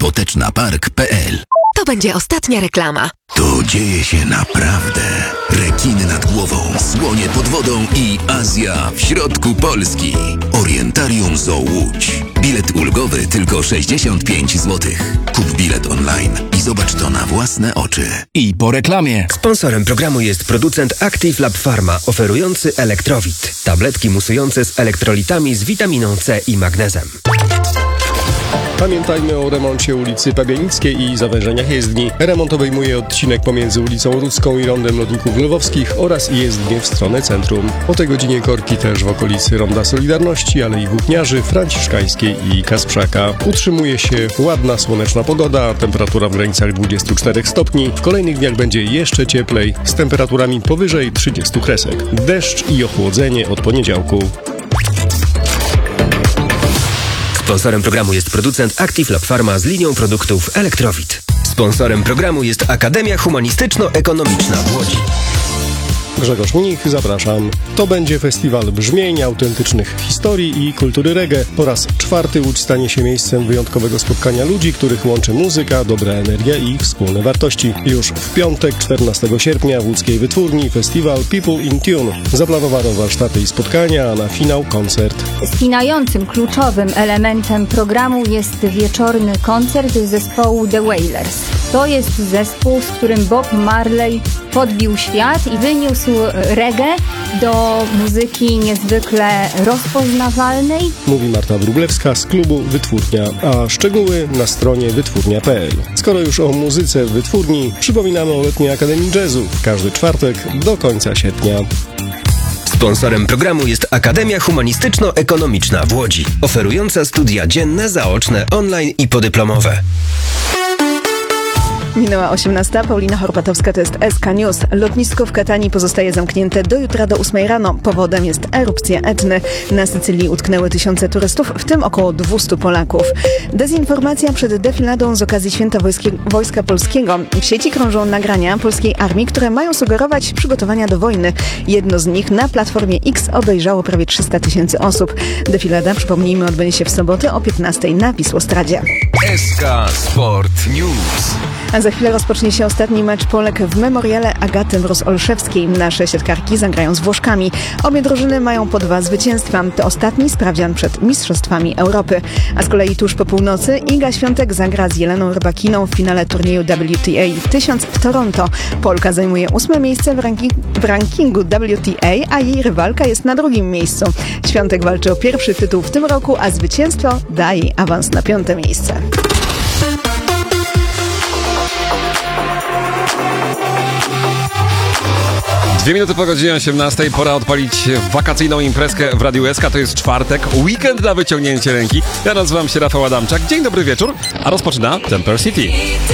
apotecznapark.pl. To będzie ostatnia reklama. Tu dzieje się naprawdę. Rekiny nad głową, słonie pod wodą i Azja w środku Polski. Orientarium Zoo Łódź. Bilet ulgowy tylko 65 zł. Kup bilet online i zobacz to na własne oczy. I po reklamie. Sponsorem programu jest producent Active Lab Pharma, oferujący Elektrowit. Tabletki musujące z elektrolitami z witaminą C i magnezem. Pamiętajmy o remoncie ulicy Pabianickiej i zawężeniach jezdni. Remont obejmuje odcinek pomiędzy ulicą Rudzką i Rondem Lotników Lwowskich oraz jezdnię w stronę centrum. O tej godzinie korki też w okolicy Ronda Solidarności, Alei Włókniarzy, Franciszkańskiej i Kasprzaka. Utrzymuje się ładna, słoneczna pogoda, temperatura w granicach 24 stopni. W kolejnych dniach będzie jeszcze cieplej, z temperaturami powyżej 30 kresek. Deszcz i ochłodzenie od poniedziałku. Sponsorem programu jest producent Active Lab Pharma z linią produktów Elektrowit. Sponsorem programu jest Akademia Humanistyczno-Ekonomiczna w Łodzi. Grzegorz Mnich, zapraszam. To będzie festiwal brzmień, autentycznych historii i kultury reggae. Po raz czwarty Łódź stanie się miejscem wyjątkowego spotkania ludzi, których łączy muzyka, dobra energia i wspólne wartości. Już w piątek, 14 sierpnia w łódzkiej wytwórni festiwal People in Tune. Zaplanowano warsztaty i spotkania, a na finał koncert. Spinającym, kluczowym elementem programu jest wieczorny koncert zespołu The Wailers. To jest zespół, z którym Bob Marley podbił świat i wyniósł reggae do muzyki niezwykle rozpoznawalnej. Mówi Marta Wróblewska z klubu Wytwórnia, a szczegóły na stronie wytwórnia.pl. Skoro już o muzyce w wytwórni, przypominamy o Letniej Akademii Jazzu w każdy czwartek do końca sierpnia. Sponsorem programu jest Akademia Humanistyczno-Ekonomiczna w Łodzi, oferująca studia dzienne, zaoczne, online i podyplomowe. Minęła 18. Paulina Horpatowska, to jest SK News. Lotnisko w Katanii pozostaje zamknięte do jutra do 8 rano. Powodem jest erupcja Etny. Na Sycylii utknęły tysiące turystów, w tym około 200 Polaków. Dezinformacja przed defiladą z okazji Święta Wojska Polskiego. W sieci krążą nagrania polskiej armii, które mają sugerować przygotowania do wojny. Jedno z nich na platformie X obejrzało prawie 300 000 osób. Defilada, przypomnijmy, odbędzie się w sobotę o 15 na Wisłostradzie. SK Sport News. A za chwilę rozpocznie się ostatni mecz Polek w memoriale Agaty Mróz-Olszewskiej. Nasze siatkarki zagrają z Włoszkami. Obie drużyny mają po 2 zwycięstwa. To ostatni sprawdzian przed Mistrzostwami Europy. A z kolei tuż po północy Iga Świątek zagra z Jeleną Rybakiną w finale turnieju WTA 1000 w Toronto. Polka zajmuje 8 miejsce w rankingu WTA, a jej rywalka jest na 2. miejscu. Świątek walczy o pierwszy tytuł w tym roku, a zwycięstwo daje jej awans na 5. miejsce. Dwie minuty po godzinie 18. Pora odpalić wakacyjną imprezkę w Radiu SK. To jest czwartek, weekend na wyciągnięcie ręki. Ja nazywam się Rafał Adamczak. Dzień dobry wieczór, a rozpoczyna Temper City.